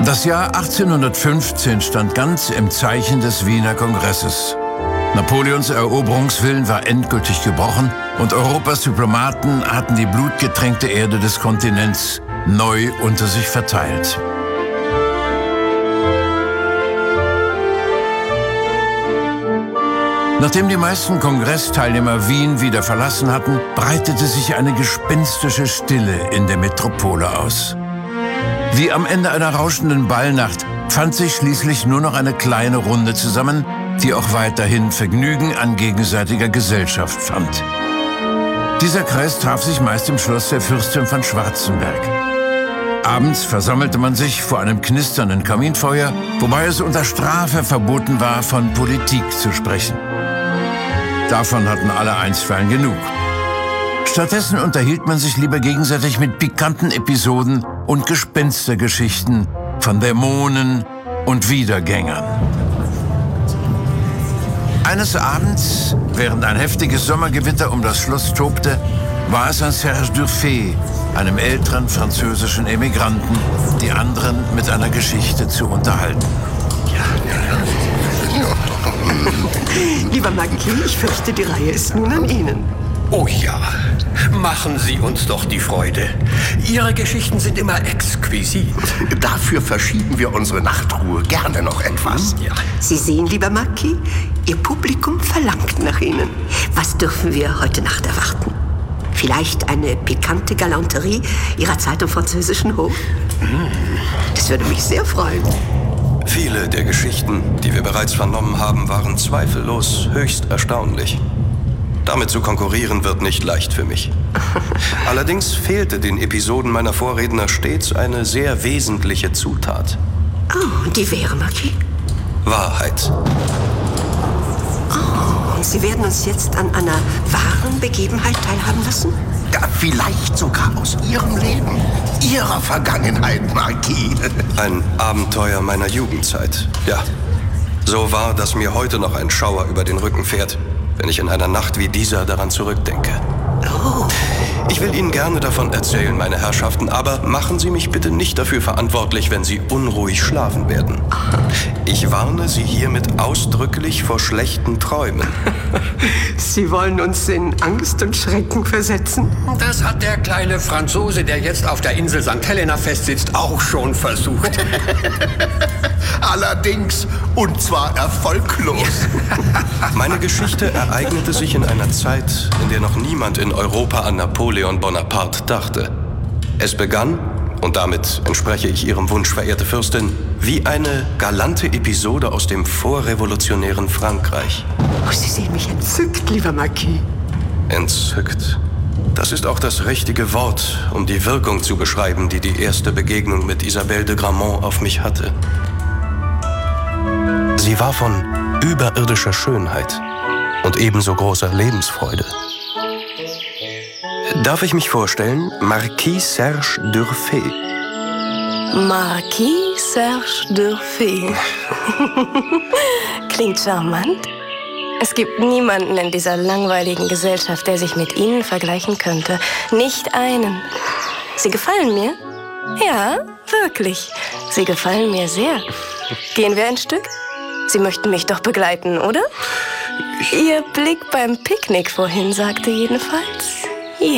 Das Jahr 1815 stand ganz im Zeichen des Wiener Kongresses. Napoleons Eroberungswillen war endgültig gebrochen und Europas Diplomaten hatten die blutgetränkte Erde des Kontinents neu unter sich verteilt. Nachdem die meisten Kongressteilnehmer Wien wieder verlassen hatten, breitete sich eine gespenstische Stille in der Metropole aus. Wie am Ende einer rauschenden Ballnacht fand sich schließlich nur noch eine kleine Runde zusammen, die auch weiterhin Vergnügen an gegenseitiger Gesellschaft fand. Dieser Kreis traf sich meist im Schloss der Fürstin von Schwarzenberg. Abends versammelte man sich vor einem knisternden Kaminfeuer, wobei es unter Strafe verboten war, von Politik zu sprechen. Davon hatten alle einstweilen genug. Stattdessen unterhielt man sich lieber gegenseitig mit pikanten Episoden und Gespenstergeschichten von Dämonen und Wiedergängern. Eines Abends, während ein heftiges Sommergewitter um das Schloss tobte, war es an Serge Durfet, einem älteren französischen Emigranten, die anderen mit einer Geschichte zu unterhalten. Lieber Marquis, ich fürchte, die Reihe ist nun an Ihnen. Oh ja, machen Sie uns doch die Freude. Ihre Geschichten sind immer exquisit. Dafür verschieben wir unsere Nachtruhe gerne noch etwas. Ja. Sie sehen, lieber Marquis, Ihr Publikum verlangt nach Ihnen. Was dürfen wir heute Nacht erwarten? Vielleicht eine pikante Galanterie Ihrer Zeit im französischen Hof? Das würde mich sehr freuen. Viele der Geschichten, die wir bereits vernommen haben, waren zweifellos höchst erstaunlich. Damit zu konkurrieren wird nicht leicht für mich. Allerdings fehlte den Episoden meiner Vorredner stets eine sehr wesentliche Zutat. Oh, und die wäre, Marquis? Wahrheit. Oh, und Sie werden uns jetzt an einer wahren Begebenheit teilhaben lassen? Ja, vielleicht sogar aus Ihrem Leben, Ihrer Vergangenheit, Marquis. Ein Abenteuer meiner Jugendzeit, ja. So wahr, dass mir heute noch ein Schauer über den Rücken fährt, wenn ich in einer Nacht wie dieser daran zurückdenke. Oh. Ich will Ihnen gerne davon erzählen, meine Herrschaften, aber machen Sie mich bitte nicht dafür verantwortlich, wenn Sie unruhig schlafen werden. Ich warne Sie hiermit ausdrücklich vor schlechten Träumen. Sie wollen uns in Angst und Schrecken versetzen? Das hat der kleine Franzose, der jetzt auf der Insel St. Helena festsitzt, auch schon versucht. Allerdings, und zwar erfolglos. Meine Geschichte ereignete sich in einer Zeit, in der noch niemand in Europa an Napoleon Bonaparte dachte. Es begann, und damit entspreche ich Ihrem Wunsch, verehrte Fürstin, wie eine galante Episode aus dem vorrevolutionären Frankreich. Oh, Sie sehen mich entzückt, lieber Marquis. Entzückt. Das ist auch das richtige Wort, um die Wirkung zu beschreiben, die die erste Begegnung mit Isabelle de Gramont auf mich hatte. Sie war von überirdischer Schönheit und ebenso großer Lebensfreude. Darf ich mich vorstellen? Marquis Serge Durfet. Marquis Serge Durfet. Klingt charmant. Es gibt niemanden in dieser langweiligen Gesellschaft, der sich mit Ihnen vergleichen könnte. Nicht einen. Sie gefallen mir? Ja, wirklich. Sie gefallen mir sehr. Gehen wir ein Stück? Sie möchten mich doch begleiten, oder? Ihr Blick beim Picknick vorhin sagte jedenfalls.